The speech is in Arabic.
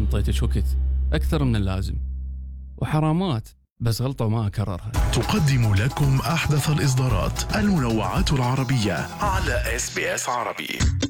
انطيتك وقت أكثر من اللازم، وحرامات بس غلطة وما أكررها. تقدم لكم أحدث الإصدارات المنوعات العربية على SBS عربي.